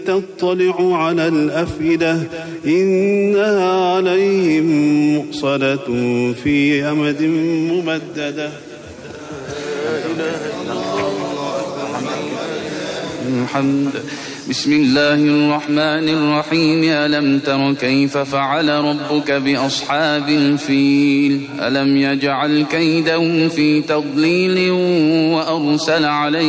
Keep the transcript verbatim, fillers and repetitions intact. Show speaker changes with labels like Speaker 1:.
Speaker 1: تطلع على الأفئدة إنها عليهم مؤصدة في أمد ممددة.
Speaker 2: الحمد. بسم الله الرحمن الرحيم. ألم تر كيف فعل ربك بأصحاب الفيل؟ ألم يجعل كيدهم في تضليل وأرسل عليهم